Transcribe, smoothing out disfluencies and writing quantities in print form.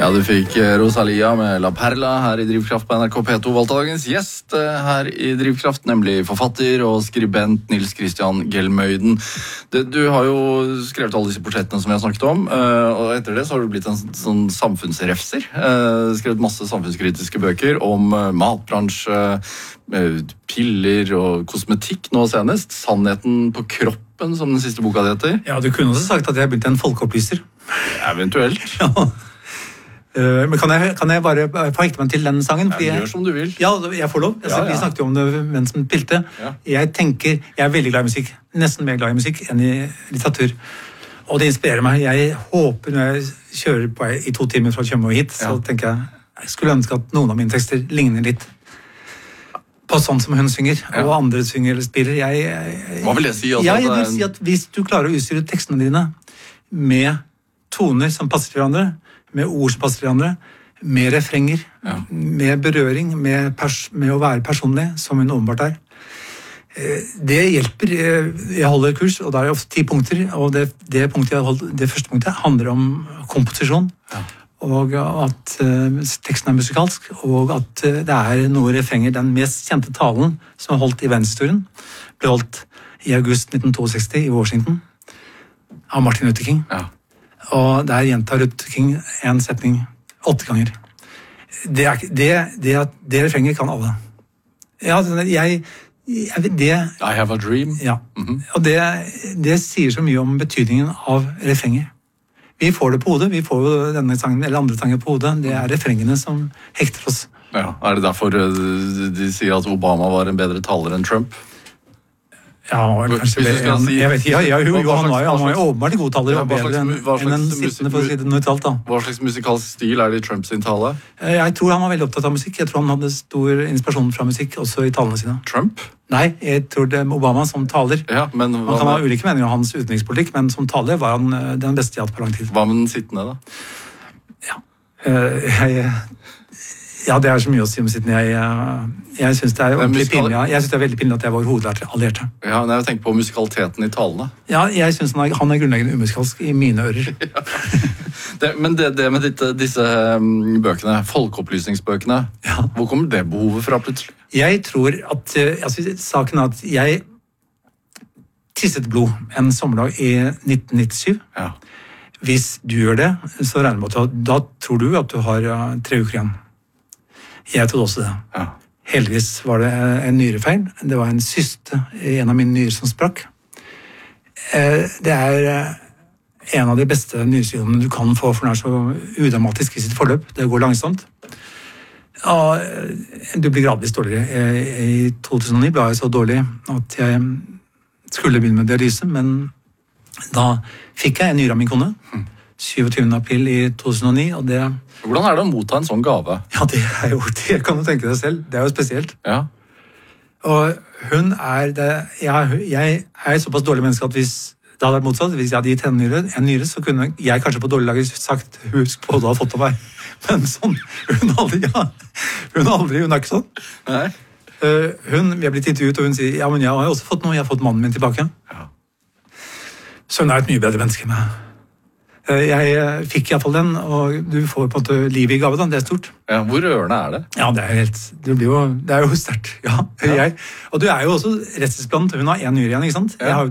Ja, du fikk Rosalia med La Perla her i Drivkraft på NRK P2. Valgte dagens gjest her i Drivkraft, nemlig forfatter og skribent Nils Christian Gelmøyden. Du har jo skrevet alle disse portrettene som vi har snakket om, og etter det så har du blitt en sånn samfunnsrefser. Skrevet masse samfunnskritiske bøker om matbransje, piller og kosmetikk nå senest. Sannheten på kroppen, som den siste boka det heter. Ja, du kunne også sagt at jeg har blitt en folkeopplyser. Eventuelt. Ja. Men kan jeg bare forhekte meg til den sangen? Ja, gjør som du vil. Ja, jeg får lov. Vi snakket jo om det mens den pilte. Ja. Jeg er veldig glad i musikk. Nesten mer glad i musikk enn i litteratur. Og det inspirerer meg. Jeg håper når jeg kjører på i 2 timer fra Tjøme og hit, så tenker jeg skulle ønske at noen av mine tekster ligner litt på sånn som hun synger, og andre synger eller spiller. Hva vil det si? Altså, jeg vil si at hvis du klarer å utstyre tekstene dine med toner som passer til hverandre, med ord som passer til hverandre, med refrenger, med berøring, med å være personlig, som hun åpenbart er. Det hjelper. Jeg holder kurs, og da er det ofte 10 punkter, og det første punktet handler om komposisjon, og at teksten er musikalsk, og at det er noen refrenger. Den mest kjente talen som er holdt i verdenshistorien ble holdt i august 1962 i Washington av Martin Luther King. Ja. Og der gjentar Luther King en setning 8 ganger. Det refrenger kan alle. Ja, I have a dream. Ja, og det sier så mye om betydningen av refrenger. Vi får det på hodet, vi får jo denne sangen eller andre sanger på hodet. Det er refrengene som hekter oss. Ja, er det derfor de sier at Obama var en bedre taler enn Trump? Ja, kanskje jeg vet ikke. Han var jo åpenbart god taler, og bedre enn en sittende, for å si det nøytralt da. Hva slags musikalsk stil er det i Trump sin tale? Jeg tror han var veldig opptatt av musikk. Jeg tror han hadde stor inspirasjon fra musikk også i talene sine. Trump? Nei, jeg tror det er Obama som taler. Ja, men man kan ha ulike meninger om hans utenrikspolitikk, men som taler var han den beste jeg hatt på lang tid. Hva med den sittende da? Ja, det er så mye å si om sittende. Jeg synes det er veldig pinlig at jeg var hovedallierte. Ja, men jeg tenker på musikaliteten i talene. Ja, jeg synes han er grunnleggende umusikalsk i mine ører. Men det med disse bøkene, folkeopplysningsbøkene, hvor kommer det behovet fra plutselig? Jeg tror at, saken er at jeg tisset blod en sommerdag i 1997. Ja. Hvis du gjør det, så regner jeg med at da tror du at du har 3 uker igjen. Jeg trodde også det. Ja. Heldigvis var det en nyrefeil. Det var en syste i en av mine nyrer som sprakk. Det er en av de beste nyresykdommene du kan få, for den er så udramatisk i sitt forløp. Det går langsomt. Og du blir gradvis dårligere. I 2009 ble jeg så dårlig at jeg skulle begynne med dialyse, men da fikk jeg en nyre av min kone. 27. april i 2009, og det... Hvordan er det å motta en sånn gave? Ja, det kan du tenke deg selv. Det er jo spesielt. Ja. Og hun er det... Jeg er såpass dårlig menneske at hvis det hadde vært motsatt, hvis jeg hadde gitt henne en nyre, så kunne jeg kanskje på dårlig lager sagt, husk på hva du har fått av meg. Men sånn, hun er ikke sånn. Nei. Vi har blitt intervjuet, og hun sier, ja, men jeg har også fått noe, jeg har fått mannen min tilbake. Ja. Så hun er et mye bedre menneske med meg. Jeg fikk i hvert fall den, og du får på en måte livet i gave, da. Det er stort. Ja, hvor rørende er det? Ja, det er jo sterkt. Ja. Og du er jo også rettesblant. Hun har 1 nyre igjen, ikke sant? Ja.